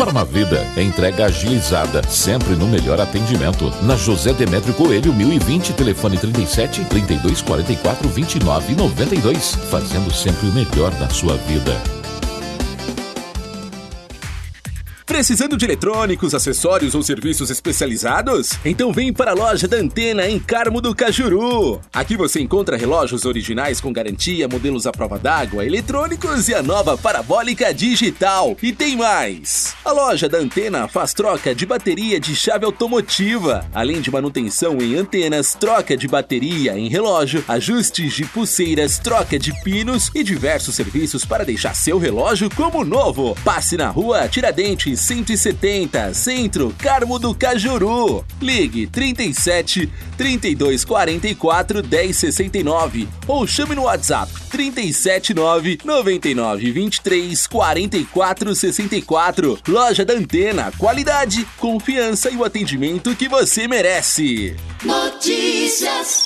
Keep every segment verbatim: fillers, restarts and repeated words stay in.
Farmavida é entrega agilizada, sempre no melhor atendimento. Na José Demétrio Coelho, mil e vinte, telefone trinta e sete, trinta e dois, quarenta e quatro, vinte e nove, noventa e dois. Fazendo sempre o melhor na sua vida. Precisando de eletrônicos, acessórios ou serviços especializados? Então vem para a loja da Antena em Carmo do Cajuru. Aqui você encontra relógios originais com garantia, modelos à prova d'água, eletrônicos e a nova parabólica digital. E tem mais! A loja da Antena faz troca de bateria de chave automotiva, além de manutenção em antenas, troca de bateria em relógio, ajustes de pulseiras, troca de pinos e diversos serviços para deixar seu relógio como novo. Passe na rua Tiradentes cento e setenta, Centro, Carmo do Cajuru. Ligue trinta e sete, trinta e dois, quarenta e quatro, dez, sessenta e nove ou chame no WhatsApp trinta e sete, nove, noventa e nove, vinte e três, quarenta e quatro, sessenta e quatro. Loja da Antena, qualidade, confiança e o atendimento que você merece. Notícias.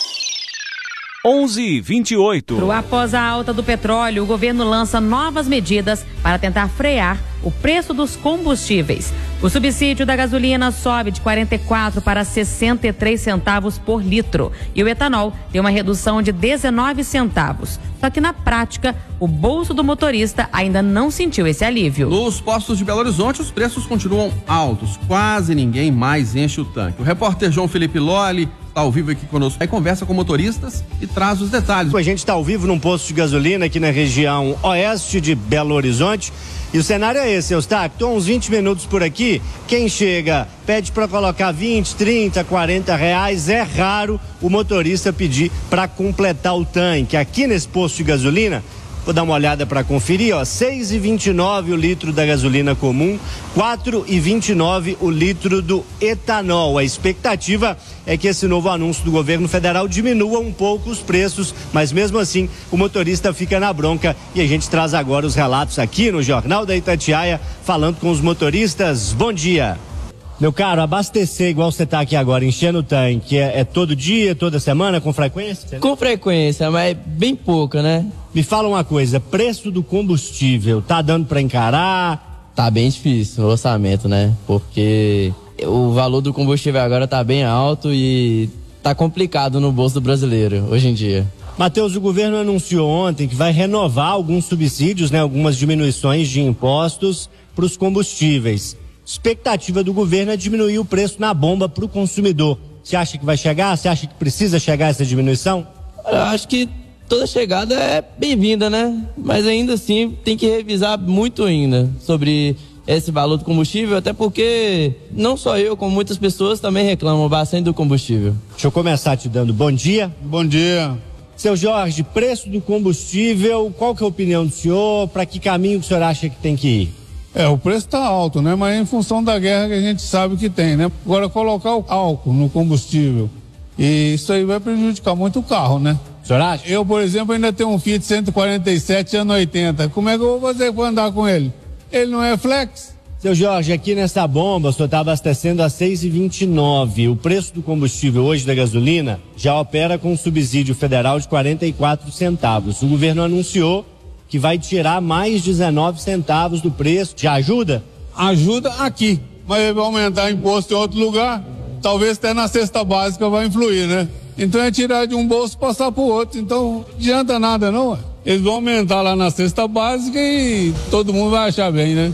onze e vinte e oito. Após a alta do petróleo, o governo lança novas medidas para tentar frear o preço dos combustíveis. O subsídio da gasolina sobe de quarenta e quatro para sessenta e três centavos por litro e o etanol tem uma redução de dezenove centavos. Só que na prática, o bolso do motorista ainda não sentiu esse alívio. Nos postos de Belo Horizonte, os preços continuam altos. Quase ninguém mais enche o tanque. O repórter João Felipe Lolli está ao vivo aqui conosco. Aí conversa com motoristas e traz os detalhes. A gente está ao vivo num posto de gasolina aqui na região oeste de Belo Horizonte. E o cenário é esse, Eustáquio. Estou uns vinte minutos por aqui. Quem chega pede para colocar vinte, trinta, quarenta reais. É raro o motorista pedir para completar o tanque. Aqui nesse posto de gasolina, vou dar uma olhada para conferir, ó, seis e vinte e nove o litro da gasolina comum, quatro e vinte e nove o litro do etanol. A expectativa é que esse novo anúncio do governo federal diminua um pouco os preços, mas mesmo assim o motorista fica na bronca e a gente traz agora os relatos aqui no Jornal da Itatiaia, falando com os motoristas. Bom dia. Meu caro, abastecer igual você tá aqui agora, enchendo o tanque, é, é todo dia, toda semana, com frequência? Com frequência, mas bem pouca, né? Me fala uma coisa, preço do combustível, tá dando para encarar? Tá bem difícil o orçamento, né? Porque o valor do combustível agora tá bem alto e tá complicado no bolso do brasileiro hoje em dia. Matheus, o governo anunciou ontem que vai renovar alguns subsídios, né? Algumas diminuições de impostos para os combustíveis. Expectativa do governo é diminuir o preço na bomba para o consumidor. Você acha que vai chegar? Você acha que precisa chegar essa diminuição? Eu acho que toda chegada é bem-vinda, né? Mas ainda assim tem que revisar muito ainda sobre esse valor do combustível, até porque não só eu, como muitas pessoas também reclamam bastante do combustível. Deixa eu começar te dando bom dia. Bom dia. Seu Jorge, preço do combustível, qual que é a opinião do senhor? Para que caminho que o senhor acha que tem que ir? É, o preço está alto, né? Mas é em função da guerra que a gente sabe que tem, né? Agora, colocar o álcool no combustível, e isso aí vai prejudicar muito o carro, né? O senhor acha? Eu, por exemplo, ainda tenho um Fiat cento e quarenta e sete ano oitenta. Como é que eu vou fazer para andar com ele? Ele não é flex? Seu Jorge, aqui nessa bomba, o senhor está abastecendo a seis e vinte e nove. O preço do combustível hoje da gasolina já opera com um subsídio federal de quarenta e quatro centavos. O governo anunciou que vai tirar mais dezenove centavos do preço. Já ajuda? Ajuda aqui, mas vai aumentar imposto em outro lugar. Talvez até na cesta básica vai influir, né? Então é tirar de um bolso e passar para o outro. Então não adianta nada, não. Eles vão aumentar lá na cesta básica e todo mundo vai achar bem, né?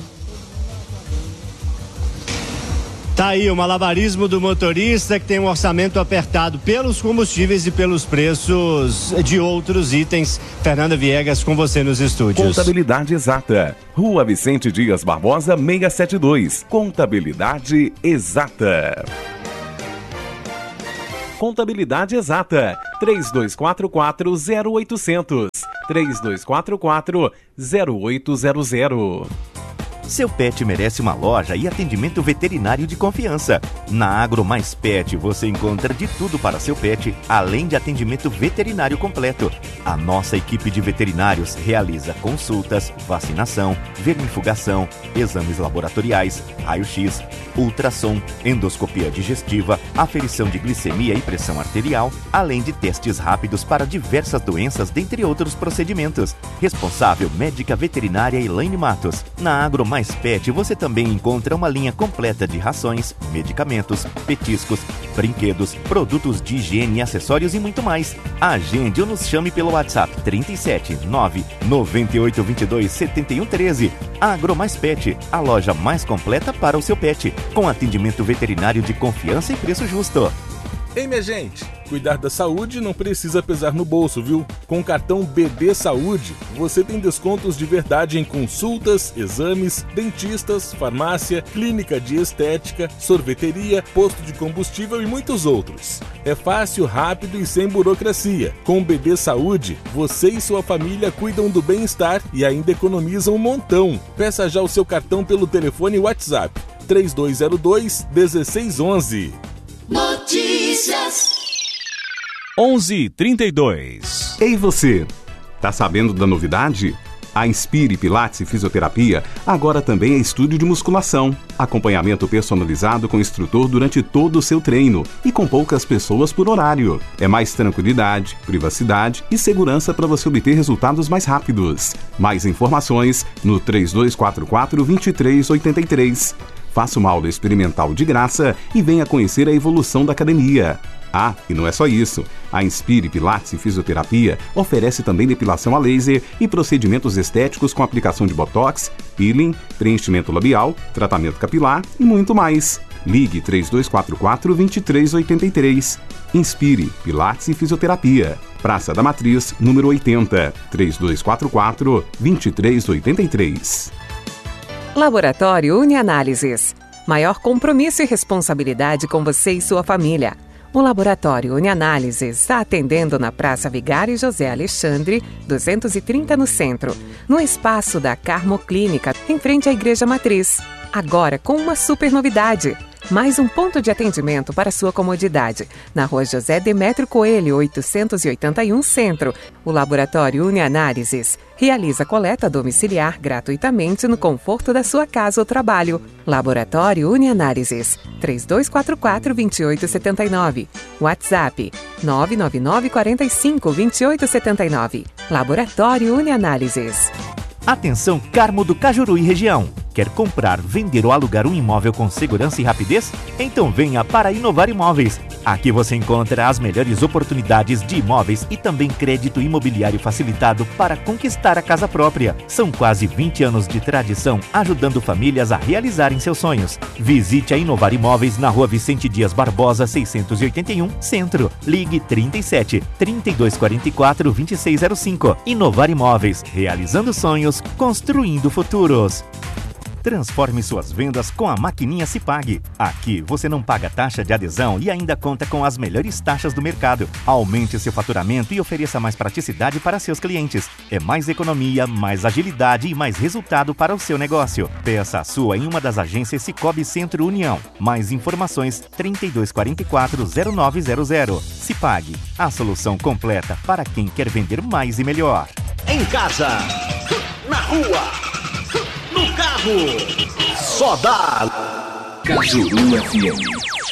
Tá aí o malabarismo do motorista que tem um orçamento apertado pelos combustíveis e pelos preços de outros itens. Fernanda Viegas com você nos estúdios. Contabilidade Exata. Rua Vicente Dias Barbosa, seiscentos e setenta e dois. Contabilidade Exata. Contabilidade Exata. três dois quatro quatro, zero oito zero zero. três dois quatro quatro, zero oito zero zero. Seu pet merece uma loja e atendimento veterinário de confiança. Na Agro Mais Pet você encontra de tudo para seu pet, além de atendimento veterinário completo. A nossa equipe de veterinários realiza consultas, vacinação, vermifugação, exames laboratoriais, raio-x, ultrassom, endoscopia digestiva, aferição de glicemia e pressão arterial, além de testes rápidos para diversas doenças, dentre outros procedimentos. Responsável médica veterinária Elaine Matos. Na Agro Mais Pet você também encontra uma linha completa de rações, medicamentos, petiscos, brinquedos, produtos de higiene, acessórios e muito mais. Agende ou nos chame pelo WhatsApp trinta e sete, nove nove oito dois dois, sete um um três. Agro Mais Pet, a loja mais completa para o seu pet, com atendimento veterinário de confiança e preço justo. Ei, minha gente, cuidar da saúde não precisa pesar no bolso, viu? Com o cartão B D Saúde, você tem descontos de verdade em consultas, exames, dentistas, farmácia, clínica de estética, sorveteria, posto de combustível e muitos outros. É fácil, rápido e sem burocracia. Com o B D Saúde, você e sua família cuidam do bem-estar e ainda economizam um montão. Peça já o seu cartão pelo telefone WhatsApp três dois zero dois, um seis um um. Notícias. onze e trinta e dois. Ei você, tá sabendo da novidade? A Inspire Pilates e Fisioterapia agora também é estúdio de musculação. Acompanhamento personalizado com instrutor durante todo o seu treino e com poucas pessoas por horário. É mais tranquilidade, privacidade e segurança para você obter resultados mais rápidos. Mais informações no três dois quatro quatro, dois três oito três. Faça uma aula experimental de graça e venha conhecer a evolução da academia. Ah, e não é só isso. A Inspire Pilates e Fisioterapia oferece também depilação a laser e procedimentos estéticos com aplicação de botox, peeling, preenchimento labial, tratamento capilar e muito mais. Ligue três dois quatro quatro, dois três oito três. Inspire Pilates e Fisioterapia. Praça da Matriz, número oitenta, três dois quatro quatro, dois três oito três. Laboratório Unianálises. Maior compromisso e responsabilidade com você e sua família. O Laboratório Unianálises está atendendo na Praça Vigário José Alexandre, duzentos e trinta no centro, no espaço da Carmo Clínica, em frente à Igreja Matriz. Agora com uma super novidade. Mais um ponto de atendimento para sua comodidade. Na Rua José Demétrio Coelho, oitocentos e oitenta e um Centro. O Laboratório Unianálises realiza coleta domiciliar gratuitamente no conforto da sua casa ou trabalho. Laboratório Unianálises, três dois quatro quatro, dois oito sete nove. WhatsApp, nove nove nove quatro cinco, dois oito sete nove. Laboratório Unianálises. Atenção Carmo do Cajuru e região. Quer comprar, vender ou alugar um imóvel com segurança e rapidez? Então venha para a Inovar Imóveis. Aqui você encontra as melhores oportunidades de imóveis e também crédito imobiliário facilitado para conquistar a casa própria. São quase vinte anos de tradição ajudando famílias a realizarem seus sonhos. Visite a Inovar Imóveis na Rua Vicente Dias Barbosa, seiscentos e oitenta e um, Centro. Ligue trinta e sete, trinta e dois quarenta e quatro, vinte e seis zero cinco. Inovar Imóveis, realizando sonhos, construindo futuros. Transforme suas vendas com a maquininha Cipag. Aqui você não paga taxa de adesão e ainda conta com as melhores taxas do mercado. Aumente seu faturamento e ofereça mais praticidade para seus clientes. É mais economia, mais agilidade e mais resultado para o seu negócio. Peça a sua em uma das agências Cicobi Centro União. Mais informações trinta e dois quarenta e quatro, zero nove zero zero. Cipag, a solução completa para quem quer vender mais e melhor. Em casa, na rua, no carro, só dá Cajuru F M.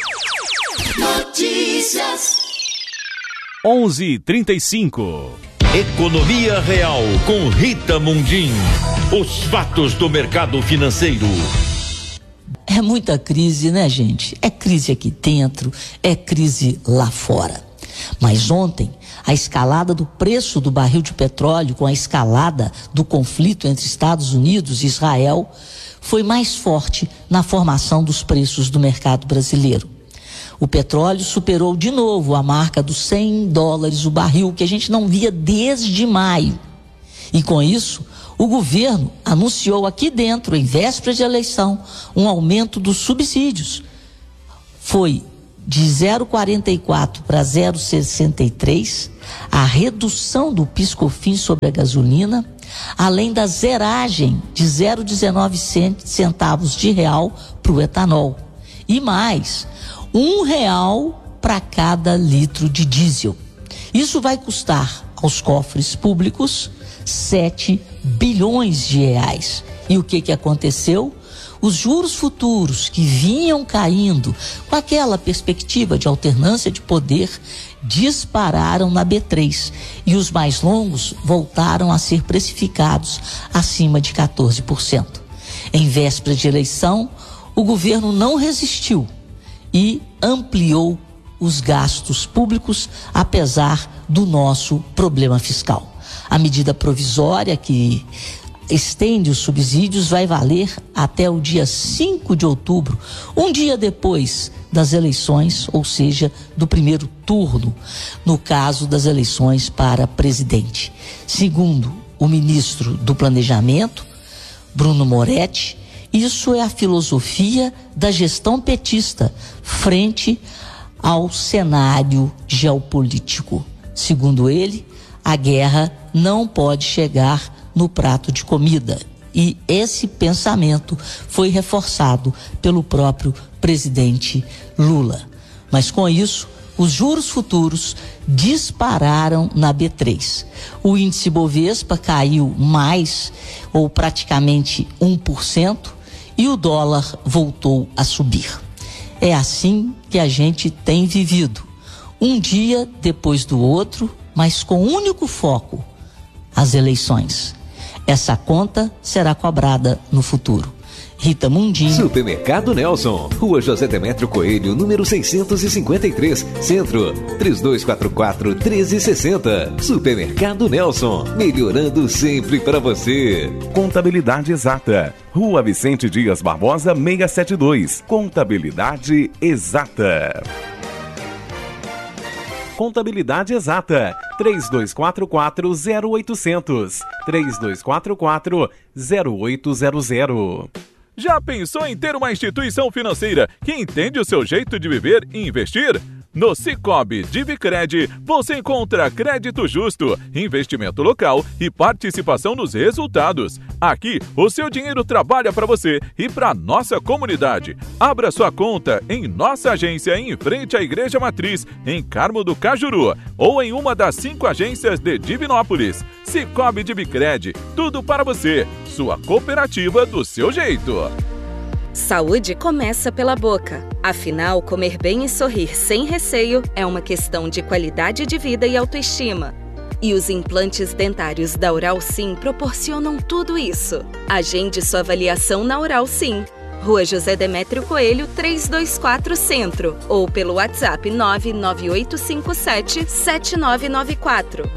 Notícias. onze e trinta e cinco. Economia Real com Rita Mundim. Os fatos do mercado financeiro. É muita crise, né, gente? É crise aqui dentro, é crise lá fora. Mas ontem, a escalada do preço do barril de petróleo com a escalada do conflito entre Estados Unidos e Israel foi mais forte na formação dos preços do mercado brasileiro. O petróleo superou de novo a marca dos cem dólares o barril, que a gente não via desde maio. E com isso, o governo anunciou aqui dentro, em véspera de eleição, um aumento dos subsídios. Foi de zero vírgula quarenta e quatro para zero vírgula sessenta e três, a redução do PIS/COFINS sobre a gasolina, além da zeragem de zero vírgula dezenove centavos de real para o etanol. E mais, um real para cada litro de diesel. Isso vai custar aos cofres públicos sete bilhões de reais. E o que que aconteceu? Os juros futuros que vinham caindo com aquela perspectiva de alternância de poder dispararam na B três e os mais longos voltaram a ser precificados acima de quatorze por cento. Em véspera de eleição, o governo não resistiu e ampliou os gastos públicos, apesar do nosso problema fiscal. A medida provisória que estende os subsídios vai valer até o dia cinco de outubro, um dia depois das eleições, ou seja, do primeiro turno, no caso das eleições para presidente. Segundo o ministro do Planejamento, Bruno Moretti, isso é a filosofia da gestão petista frente ao cenário geopolítico. Segundo ele, a guerra não pode chegar no prato de comida. E esse pensamento foi reforçado pelo próprio presidente Lula. Mas com isso, os juros futuros dispararam na B três. O índice Bovespa caiu mais, ou praticamente um por cento, e o dólar voltou a subir. É assim que a gente tem vivido, um dia depois do outro, mas com um único foco: as eleições. Essa conta será cobrada no futuro. Rita Mundim. Supermercado Nelson, Rua José Demétrio Coelho, número seiscentos e cinquenta e três, Centro, três dois quatro quatro, um três seis zero. Supermercado Nelson, melhorando sempre para você. Contabilidade Exata, Rua Vicente Dias Barbosa, seiscentos e setenta e dois. Contabilidade Exata. Contabilidade Exata, três dois quatro quatro, zero oito zero zero, três dois quatro quatro, zero oito zero zero. Já pensou em ter uma instituição financeira que entende o seu jeito de viver e investir? No Sicoob Divicred, você encontra crédito justo, investimento local e participação nos resultados. Aqui, o seu dinheiro trabalha para você e para nossa comunidade. Abra sua conta em nossa agência em frente à Igreja Matriz, em Carmo do Cajuru, ou em uma das cinco agências de Divinópolis. Sicoob Divicred, tudo para você. Sua cooperativa do seu jeito. Saúde começa pela boca. Afinal, comer bem e sorrir sem receio é uma questão de qualidade de vida e autoestima. E os implantes dentários da Oral Sim proporcionam tudo isso. Agende sua avaliação na Oral Sim. Rua José Demétrio Coelho, trezentos e vinte e quatro, Centro. Ou pelo WhatsApp nove nove oito cinco sete, sete nove nove quatro.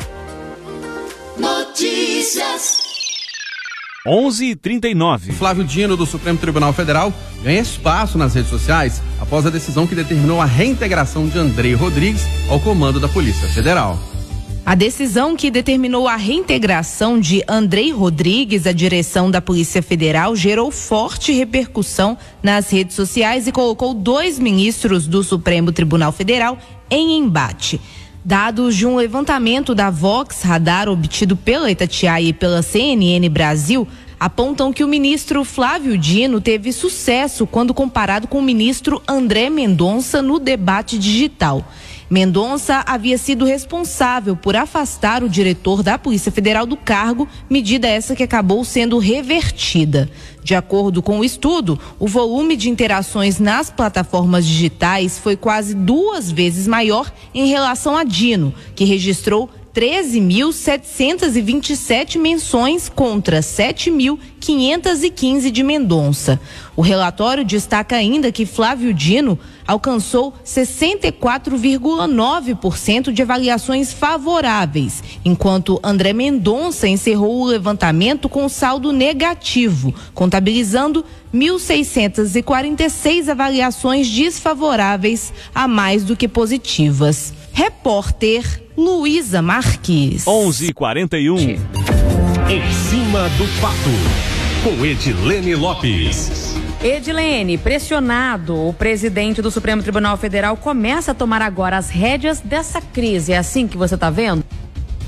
Notícias. onze e trinta e nove. Flávio Dino, do Supremo Tribunal Federal, ganha espaço nas redes sociais após a decisão que determinou a reintegração de Andrei Rodrigues ao comando da Polícia Federal. A decisão que determinou a reintegração de Andrei Rodrigues à direção da Polícia Federal gerou forte repercussão nas redes sociais e colocou dois ministros do Supremo Tribunal Federal em embate. Dados de um levantamento da Vox Radar obtido pela Itatiaia e pela C N N Brasil apontam que o ministro Flávio Dino teve sucesso quando comparado com o ministro André Mendonça no debate digital. Mendonça havia sido responsável por afastar o diretor da Polícia Federal do cargo, medida essa que acabou sendo revertida. De acordo com o estudo, o volume de interações nas plataformas digitais foi quase duas vezes maior em relação a Dino, que registrou treze mil setecentos e vinte e sete menções contra sete mil quinhentos e quinze de Mendonça. O relatório destaca ainda que Flávio Dino alcançou sessenta e quatro vírgula nove por cento de avaliações favoráveis, enquanto André Mendonça encerrou o levantamento com saldo negativo, contabilizando mil seiscentos e quarenta e seis avaliações desfavoráveis a mais do que positivas. Repórter Luísa Marques. onze e quarenta e um. Em cima do fato, com Edilene Lopes. Edilene, pressionado, o presidente do Supremo Tribunal Federal começa a tomar agora as rédeas dessa crise. É assim que você está vendo?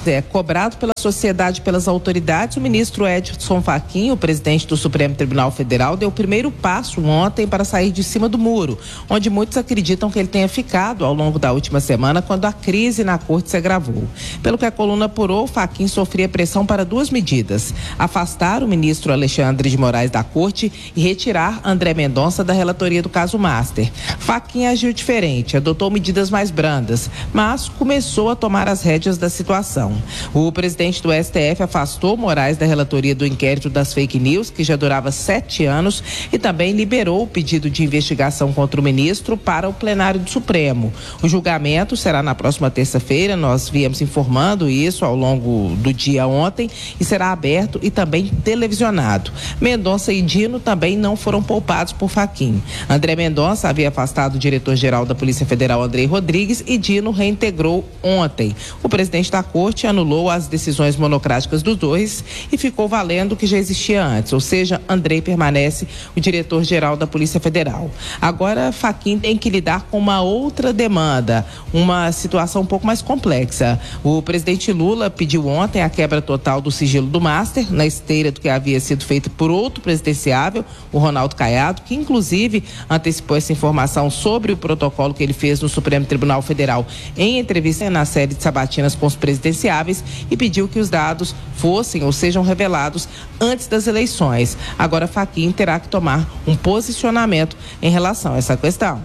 É, cobrado pela sociedade e pelas autoridades, o ministro Edson Fachin, o presidente do Supremo Tribunal Federal, deu o primeiro passo ontem para sair de cima do muro, onde muitos acreditam que ele tenha ficado ao longo da última semana, quando a crise na corte se agravou. Pelo que a coluna apurou, Fachin sofria pressão para duas medidas: afastar o ministro Alexandre de Moraes da corte e retirar André Mendonça da relatoria do caso Master. Fachin agiu diferente, adotou medidas mais brandas, mas começou a tomar as rédeas da situação. O presidente do S T F afastou Moraes da relatoria do inquérito das fake news, que já durava sete anos, e também liberou o pedido de investigação contra o ministro para o plenário do Supremo. O julgamento será na próxima terça-feira, nós viemos informando isso ao longo do dia ontem, e será aberto e também televisionado. Mendonça e Dino também não foram poupados por Fachin. André Mendonça havia afastado o diretor-geral da Polícia Federal, Andrei Rodrigues, e Dino reintegrou ontem. O presidente da corte anulou as decisões monocráticas dos dois e ficou valendo o que já existia antes, ou seja, Andrei permanece o diretor-geral da Polícia Federal. Agora, Fachin tem que lidar com uma outra demanda, uma situação um pouco mais complexa. O presidente Lula pediu ontem a quebra total do sigilo do Master, na esteira do que havia sido feito por outro presidenciável, o Ronaldo Caiado, que inclusive antecipou essa informação sobre o protocolo que ele fez no Supremo Tribunal Federal em entrevista na série de sabatinas com os presidenciáveis, e pediu que os dados fossem ou sejam revelados antes das eleições. Agora, Fachin terá que tomar um posicionamento em relação a essa questão.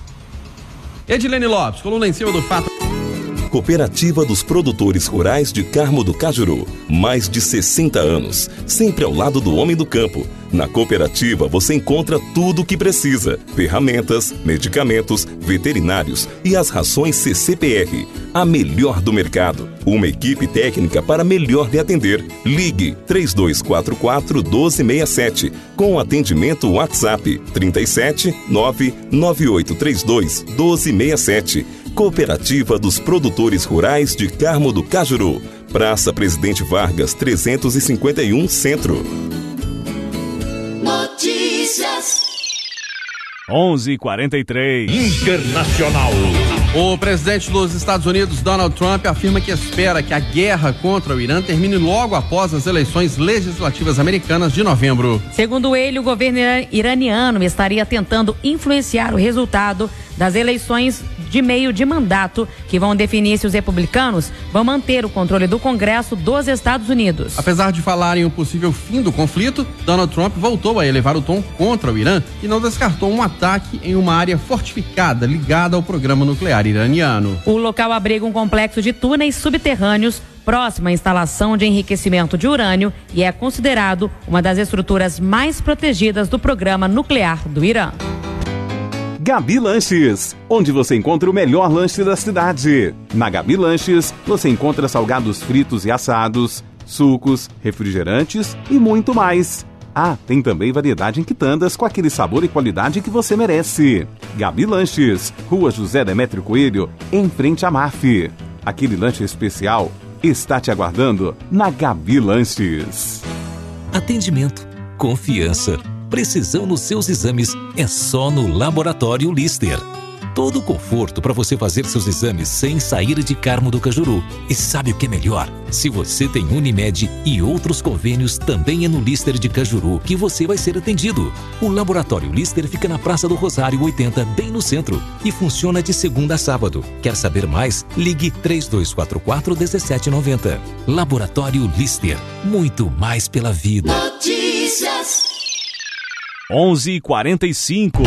Edilene Lopes, coluna em cima do fato. Cooperativa dos Produtores Rurais de Carmo do Cajuru. Mais de sessenta anos, sempre ao lado do homem do campo. Na cooperativa você encontra tudo o que precisa: ferramentas, medicamentos, veterinários e as rações C C P R. A melhor do mercado. Uma equipe técnica para melhor lhe atender. Ligue três dois quatro quatro, um dois seis sete com atendimento WhatsApp trinta e sete, nove nove oito três dois, um dois seis sete. Cooperativa dos Produtores Rurais de Carmo do Cajuru. Praça Presidente Vargas, trezentos e cinquenta e um, Centro. Notícias. onze e quarenta e três. Internacional. O presidente dos Estados Unidos, Donald Trump, afirma que espera que a guerra contra o Irã termine logo após as eleições legislativas americanas de novembro. Segundo ele, o governo iraniano estaria tentando influenciar o resultado das eleições de meio de mandato, que vão definir se os republicanos vão manter o controle do Congresso dos Estados Unidos. Apesar de falar em um possível fim do conflito, Donald Trump voltou a elevar o tom contra o Irã e não descartou um ataque em uma área fortificada ligada ao programa nuclear iraniano. O local abriga um complexo de túneis subterrâneos próximo à instalação de enriquecimento de urânio e é considerado uma das estruturas mais protegidas do programa nuclear do Irã. Gabi Lanches, onde você encontra o melhor lanche da cidade. Na Gabi Lanches, você encontra salgados fritos e assados, sucos, refrigerantes e muito mais. Ah, tem também variedade em quitandas com aquele sabor e qualidade que você merece. Gabi Lanches, Rua José Demétrio Coelho, em frente à M A F. Aquele lanche especial está te aguardando na Gabi Lanches. Atendimento, confiança, precisão nos seus exames é só no Laboratório Lister. Todo o conforto para você fazer seus exames sem sair de Carmo do Cajuru. E sabe o que é melhor? Se você tem Unimed e outros convênios, também é no Lister de Cajuru que você vai ser atendido. O Laboratório Lister fica na Praça do Rosário oitenta, bem no centro, e funciona de segunda a sábado. Quer saber mais? Ligue três dois quatro quatro, um sete nove zero. Laboratório Lister, muito mais pela vida. Notícias. onze e quarenta e cinco.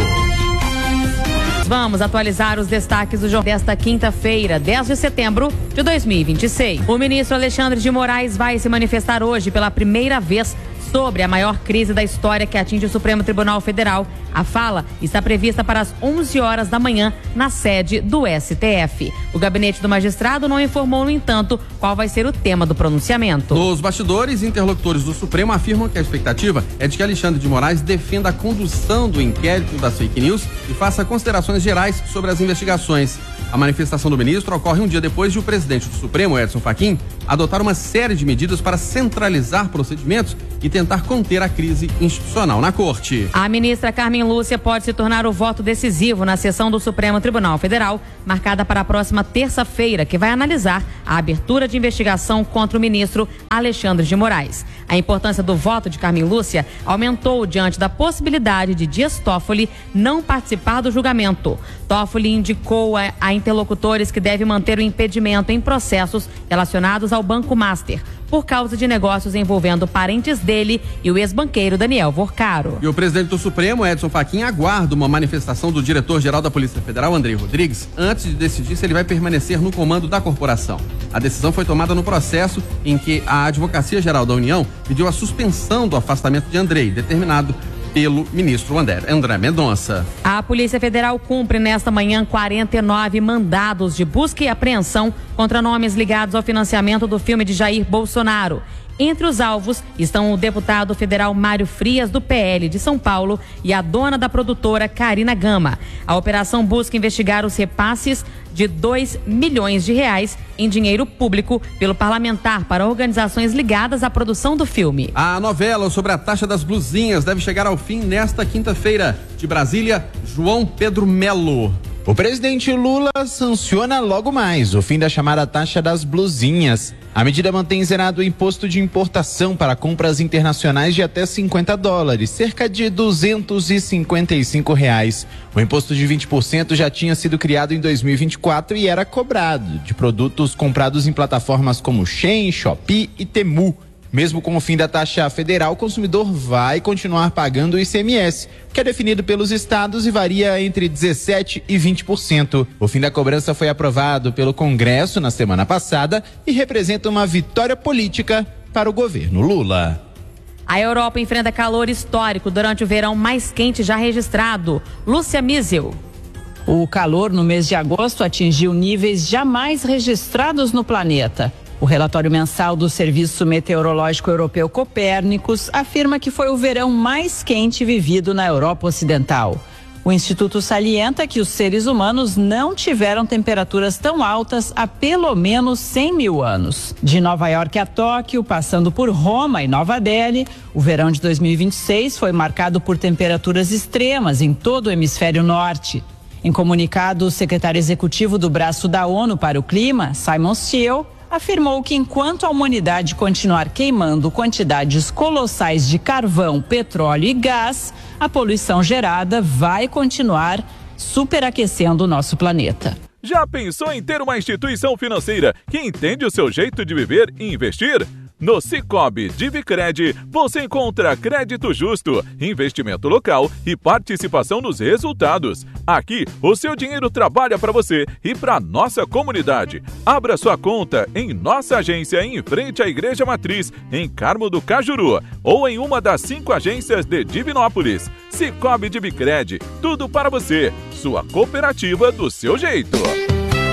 Vamos atualizar os destaques do jornal desta quinta-feira, dez de setembro de dois mil e vinte e seis. O ministro Alexandre de Moraes vai se manifestar hoje pela primeira vez sobre a maior crise da história que atinge o Supremo Tribunal Federal. A fala está prevista para as onze horas da manhã na sede do S T F. O gabinete do magistrado não informou, no entanto, qual vai ser o tema do pronunciamento. Nos bastidores, interlocutores do Supremo afirmam que a expectativa é de que Alexandre de Moraes defenda a condução do inquérito das fake news e faça considerações gerais sobre as investigações. A manifestação do ministro ocorre um dia depois de o presidente do Supremo, Edson Fachin, adotar uma série de medidas para centralizar procedimentos e ter tentar conter a crise institucional na corte. A ministra Carmen Lúcia pode se tornar o voto decisivo na sessão do Supremo Tribunal Federal, marcada para a próxima terça-feira, que vai analisar a abertura de investigação contra o ministro Alexandre de Moraes. A importância do voto de Carmen Lúcia aumentou diante da possibilidade de Dias Toffoli não participar do julgamento. Toffoli indicou a, a interlocutores que deve manter o impedimento em processos relacionados ao Banco Master, por causa de negócios envolvendo parentes dele e o ex-banqueiro Daniel Vorcaro. E o presidente do Supremo, Edson Fachin, aguarda uma manifestação do diretor-geral da Polícia Federal, Andrei Rodrigues, antes de decidir se ele vai permanecer no comando da corporação. A decisão foi tomada no processo em que a Advocacia Geral da União pediu a suspensão do afastamento de Andrei, determinado pelo ministro André, André Mendonça. A Polícia Federal cumpre nesta manhã quarenta e nove mandados de busca e apreensão contra nomes ligados ao financiamento do filme de Jair Bolsonaro. Entre os alvos estão o deputado federal Mário Frias, do P L de São Paulo, e a dona da produtora Karina Gama. A operação busca investigar os repasses de dois milhões de reais em dinheiro público pelo parlamentar para organizações ligadas à produção do filme. A novela sobre a taxa das blusinhas deve chegar ao fim nesta quinta-feira. De Brasília, João Pedro Melo. O presidente Lula sanciona logo mais o fim da chamada taxa das blusinhas. A medida mantém zerado o imposto de importação para compras internacionais de até cinquenta dólares, cerca de duzentos e cinquenta e cinco reais. O imposto de vinte por cento já tinha sido criado em dois mil e vinte e quatro e era cobrado de produtos comprados em plataformas como Shein, Shopee e Temu. Mesmo com o fim da taxa federal, o consumidor vai continuar pagando o I C M S, que é definido pelos estados e varia entre dezessete por cento e vinte por cento. O fim da cobrança foi aprovado pelo Congresso na semana passada e representa uma vitória política para o governo Lula. A Europa enfrenta calor histórico durante o verão mais quente já registrado. Lúcia Miesel. O calor no mês de agosto atingiu níveis jamais registrados no planeta. O relatório mensal do Serviço Meteorológico Europeu Copérnicos afirma que foi o verão mais quente vivido na Europa Ocidental. O Instituto salienta que os seres humanos não tiveram temperaturas tão altas há pelo menos cem mil anos. De Nova York a Tóquio, passando por Roma e Nova Delhi, o verão de dois mil e vinte e seis foi marcado por temperaturas extremas em todo o hemisfério norte. Em comunicado, o secretário executivo do Braço da ONU para o Clima, Simon Stiell, afirmou que enquanto a humanidade continuar queimando quantidades colossais de carvão, petróleo e gás, a poluição gerada vai continuar superaquecendo o nosso planeta. Já pensou em ter uma instituição financeira que entende o seu jeito de viver e investir? No Sicoob Divicred, você encontra crédito justo, investimento local e participação nos resultados. Aqui, o seu dinheiro trabalha para você e para nossa comunidade. Abra sua conta em nossa agência em frente à Igreja Matriz, em Carmo do Cajuru, ou em uma das cinco agências de Divinópolis. Sicoob Divicred, tudo para você. Sua cooperativa do seu jeito.